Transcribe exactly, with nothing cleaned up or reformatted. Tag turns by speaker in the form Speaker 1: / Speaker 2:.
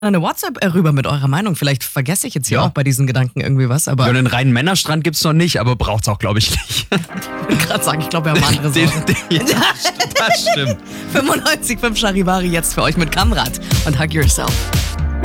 Speaker 1: eine WhatsApp äh, rüber mit eurer Meinung. Vielleicht vergesse ich jetzt hier
Speaker 2: Ja.
Speaker 1: auch bei diesen Gedanken irgendwie was, aber
Speaker 2: Ja, einen reinen Männerstrand gibt's noch nicht, aber braucht's auch, glaube ich, nicht.
Speaker 1: ich wollte gerade sagen, ich glaube, wir haben andere
Speaker 2: Den,
Speaker 1: Sorgen.
Speaker 2: den, ja, das stimmt.
Speaker 1: fünfundneunzig Komma fünf Charivari jetzt für euch mit Kamrat und Hug Yourself.